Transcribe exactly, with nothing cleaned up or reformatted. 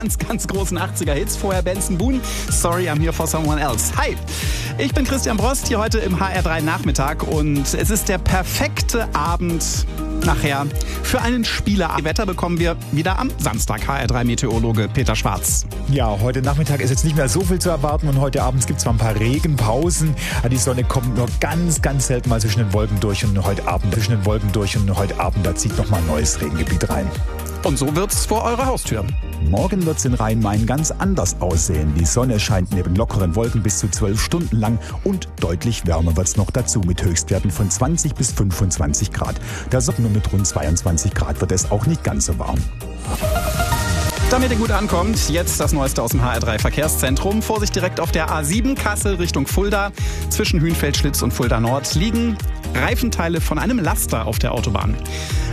Ganz, ganz großen achtziger-Hits. Vorher Benson Boone, Sorry, I'm Here for Someone Else. Hi, ich bin Christian Brost, hier heute im H R drei Nachmittag und es ist der perfekte Abend nachher für einen Spieler. Wetter bekommen wir wieder am Samstag. H R drei Meteorologe Peter Schwarz. Ja, heute Nachmittag ist jetzt nicht mehr so viel zu erwarten und heute Abends gibt es zwar ein paar Regenpausen. Die Sonne kommt nur ganz, ganz selten mal zwischen den Wolken durch und heute Abend zwischen den Wolken durch und heute Abend, da zieht nochmal ein neues Regengebiet rein. Und so wird's vor eurer Haustür. Morgen wird's in Rhein-Main ganz anders aussehen. Die Sonne scheint neben lockeren Wolken bis zu zwölf Stunden lang und deutlich wärmer wird's noch dazu mit Höchstwerten von zwanzig bis fünfundzwanzig Grad. Da nur mit rund zweiundzwanzig Grad wird es auch nicht ganz so warm. Damit ihr gut ankommt, jetzt das Neueste aus dem H R drei Verkehrszentrum. Vorsicht direkt auf der A sieben Kassel Richtung Fulda. Zwischen Hünfeldschlitz und Fulda Nord liegen Reifenteile von einem Laster auf der Autobahn.